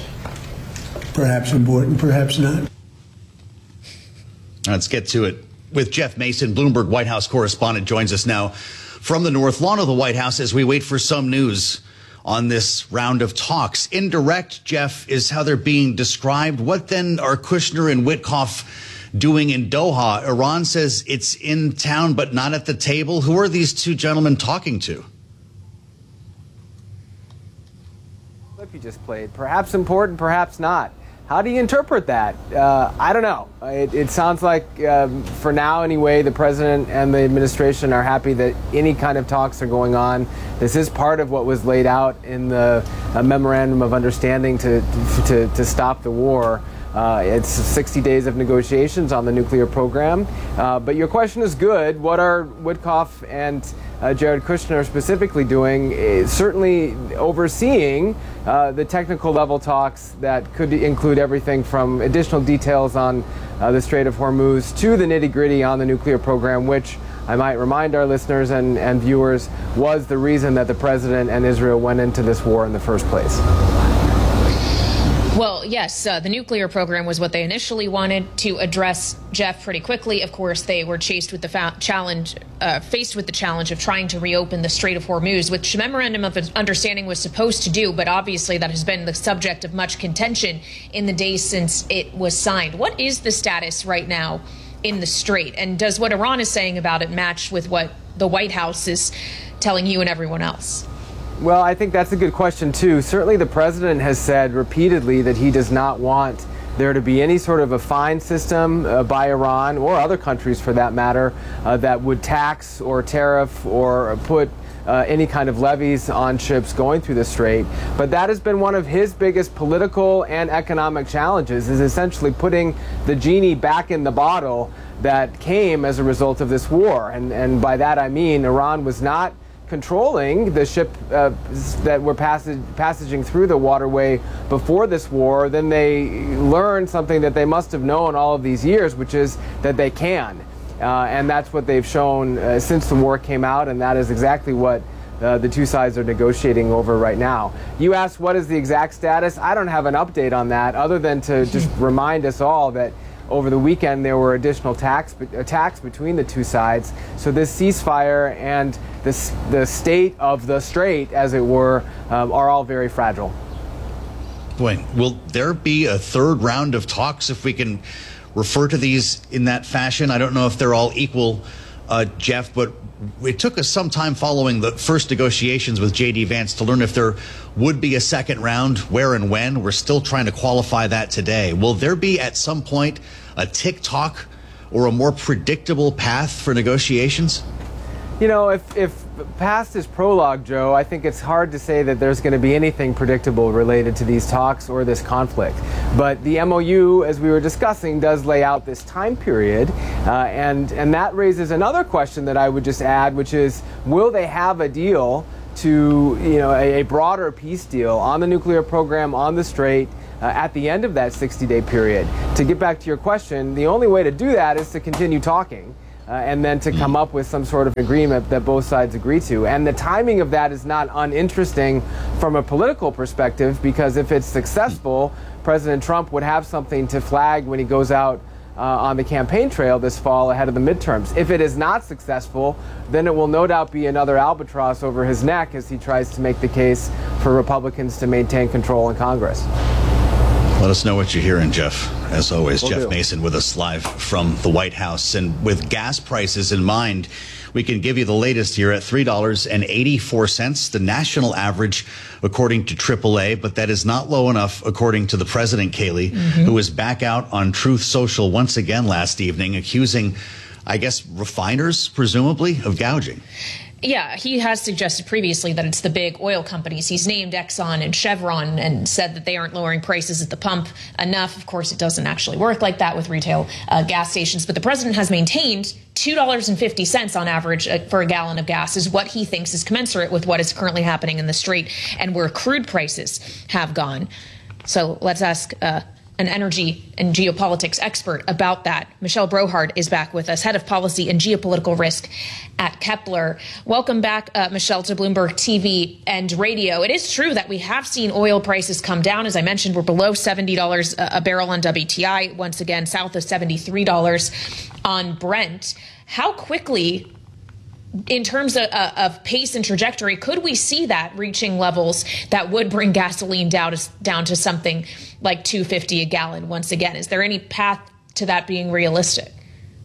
perhaps important, perhaps not. Let's get to it with Jeff Mason, Bloomberg White House correspondent, joins us now from the North Lawn of the White House as we wait for some news on this round of talks. Indirect, Jeff, is how they're being described. What then are Kushner and Witkoff doing in Doha? Iran says it's in town but not at the table. Who are these two gentlemen talking to? Clip you just played. Perhaps important, perhaps not. How do you interpret that? Uh, I don't know. It, it sounds like, um, for now anyway, the president and the administration are happy that any kind of talks are going on. This is part of what was laid out in the uh, memorandum of understanding to, to, to stop the war. Uh, it's sixty days of negotiations on the nuclear program. Uh, but your question is good. What are Witkoff and uh, Jared Kushner specifically doing? Uh, certainly overseeing uh, the technical level talks that could include everything from additional details on uh, the Strait of Hormuz to the nitty-gritty on the nuclear program, which I might remind our listeners and, and viewers was the reason that the president and Israel went into this war in the first place. Well, yes, uh, the nuclear program was what they initially wanted to address, Jeff, pretty quickly. Of course, they were chased with the fa- challenge, uh, faced with the challenge of trying to reopen the Strait of Hormuz, which the Memorandum of Understanding was supposed to do, but obviously that has been the subject of much contention in the days since it was signed. What is the status right now in the Strait, and does what Iran is saying about it match with what the White House is telling you and everyone else? Well, I think that's a good question, too. Certainly the president has said repeatedly that he does not want there to be any sort of a fine system uh, by Iran, or other countries for that matter, uh, that would tax or tariff or put uh, any kind of levies on ships going through the Strait. But that has been one of his biggest political and economic challenges, is essentially putting the genie back in the bottle that came as a result of this war. And, and by that I mean Iran was not controlling the ship uh, that were passage, passaging through the waterway before this war. Then they learned something that they must have known all of these years, which is that they can. Uh, and that's what they've shown uh, since the war came out, and that is exactly what uh, the two sides are negotiating over right now. You asked what is the exact status? I don't have an update on that other than to just remind us all that over the weekend there were additional tax, attacks between the two sides. So this ceasefire and this, the state of the strait, as it were, um, are all very fragile. Boy, will there be a third round of talks, if we can refer to these in that fashion? I don't know if they're all equal, uh, Jeff, but it took us some time following the first negotiations with J D Vance to learn if there would be a second round, where and when. We're still trying to qualify that today. Will there be at some point a tick-tock or a more predictable path for negotiations? You know, if, if past is prologue, Joe, I think it's hard to say that there's going to be anything predictable related to these talks or this conflict. But the M O U, as we were discussing, does lay out this time period. Uh, and, and that raises another question that I would just add, which is, will they have a deal to, you know, a, a broader peace deal on the nuclear program, on the Strait, uh, at the end of that sixty-day period? To get back to your question, the only way to do that is to continue talking. Uh, and then to come up with some sort of agreement that both sides agree to. And the timing of that is not uninteresting from a political perspective, because if it's successful, President Trump would have something to flag when he goes out uh, on the campaign trail this fall ahead of the midterms. If it is not successful, then it will no doubt be another albatross over his neck as he tries to make the case for Republicans to maintain control in Congress. Let us know what you're hearing, Jeff. As always, Will Jeff do. Mason with us live from the White House. And with gas prices in mind, we can give you the latest here at three dollars and eighty-four cents, the national average, according to triple A. But that is not low enough, according to the president, Kayleigh, mm-hmm. who was back out on Truth Social once again last evening, accusing, I guess, refiners, presumably, of gouging. Yeah, he has suggested previously that it's the big oil companies. He's named Exxon and Chevron and said that they aren't lowering prices at the pump enough. Of course, it doesn't actually work like that with retail uh, gas stations. But the president has maintained two dollars and fifty cents on average uh, for a gallon of gas is what he thinks is commensurate with what is currently happening in the Strait and where crude prices have gone. So let's ask uh, an energy and geopolitics expert about that. Michelle Brohard is back with us, head of policy and geopolitical risk at Kepler. Welcome back, uh, Michelle, to Bloomberg T V and radio. It is true that we have seen oil prices come down. As I mentioned, we're below seventy dollars a barrel on W T I, once again, south of seventy-three dollars on Brent. How quickly, in terms of, uh, of pace and trajectory, could we see that reaching levels that would bring gasoline down to, down to something like two fifty a gallon once again? Is there any path to that being realistic?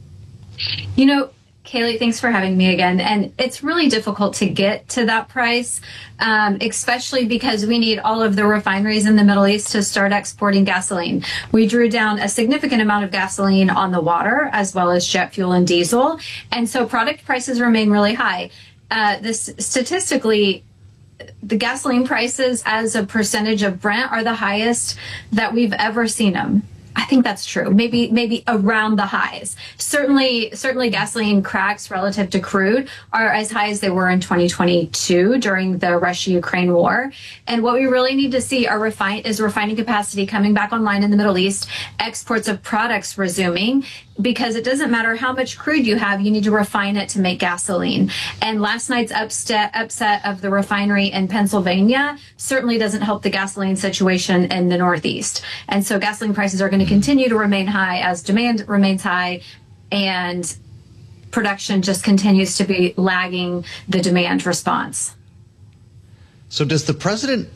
You know, Kayleigh, thanks for having me again. And it's really difficult to get to that price, um, especially because we need all of the refineries in the Middle East to start exporting gasoline. We drew down a significant amount of gasoline on the water, as well as jet fuel and diesel. And so product prices remain really high. Uh, this statistically, the gasoline prices as a percentage of Brent are the highest that we've ever seen them. I think that's true. Maybe, maybe around the highs. Certainly, certainly gasoline cracks relative to crude are as high as they were in twenty twenty-two during the Russia-Ukraine war. And what we really need to see are refine is refining capacity coming back online in the Middle East, exports of products resuming, because it doesn't matter how much crude you have, you need to refine it to make gasoline. And last night's upset, upset of the refinery in Pennsylvania certainly doesn't help the gasoline situation in the Northeast. And so gasoline prices are going to continue to remain high as demand remains high and production just continues to be lagging the demand response. So does the president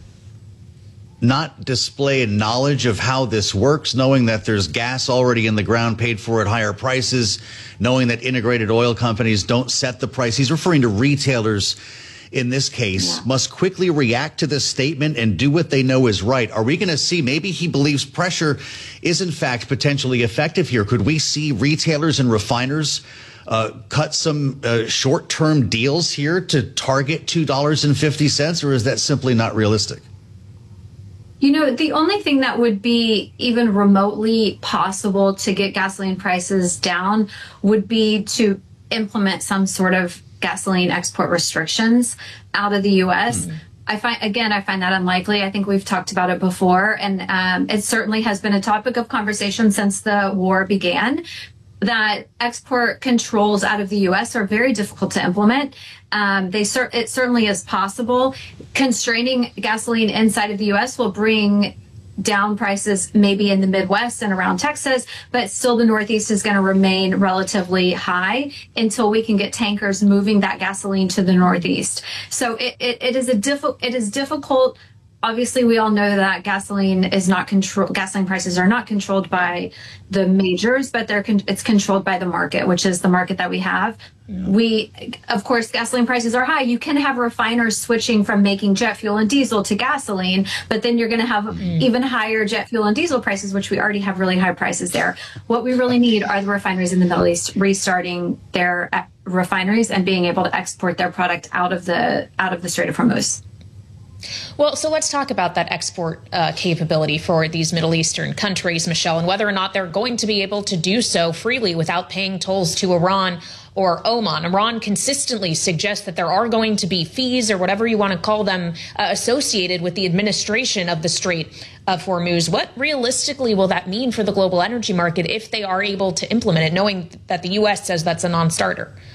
not display a knowledge of how this works, knowing that there's gas already in the ground paid for at higher prices, knowing that integrated oil companies don't set the price? He's referring to retailers in this case, yeah. must quickly react to this statement and do what they know is right. Are we going to see, maybe he believes pressure is in fact potentially effective here? Could we see retailers and refiners uh, cut some uh, short-term deals here to target two dollars and fifty cents, or is that simply not realistic? You know, the only thing that would be even remotely possible to get gasoline prices down would be to implement some sort of gasoline export restrictions out of the U S. Mm-hmm. I find, again, I find that unlikely. I think we've talked about it before, and um, it certainly has been a topic of conversation since the war began. that export controls out of the U S are very difficult to implement. Um, they cer- it certainly is possible. Constraining gasoline inside of the U S will bring down prices maybe in the Midwest and around Texas, but still the Northeast is going to remain relatively high until we can get tankers moving that gasoline to the Northeast. So it, it, it is a diffi- it is difficult. Obviously, we all know that gasoline is not control. Gasoline prices are not controlled by the majors, but they're con- it's controlled by the market, which is the market that we have. Yeah. We, of course, gasoline prices are high. You can have refiners switching from making jet fuel and diesel to gasoline, but then you're going to have mm. even higher jet fuel and diesel prices, which we already have really high prices there. What we really need are the refineries in the Middle East restarting their refineries and being able to export their product out of the out of the Strait of Hormuz. Well, so let's talk about that export uh, capability for these Middle Eastern countries, Michelle, and whether or not they're going to be able to do so freely without paying tolls to Iran or Oman. Iran consistently suggests that there are going to be fees or whatever you want to call them uh, associated with the administration of the Strait of Hormuz. What realistically will that mean for the global energy market if they are able to implement it, knowing that the U S says that's a non-starter?